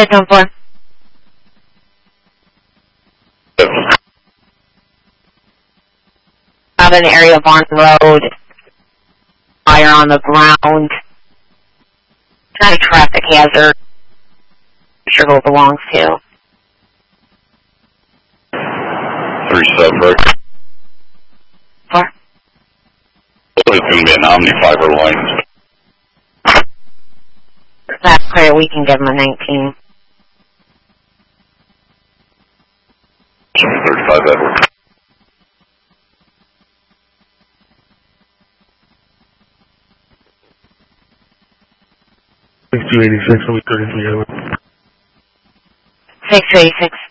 10-4. Out in the area of Barn Road. Fire on the ground. Not a traffic hazard. Sure who it belongs to. 3 subject. 4. It's going to be an omni-fiber line. That's clear. We can give him a 19. 35 Edward. Six 286, I'll be 33 Edward. 6 286.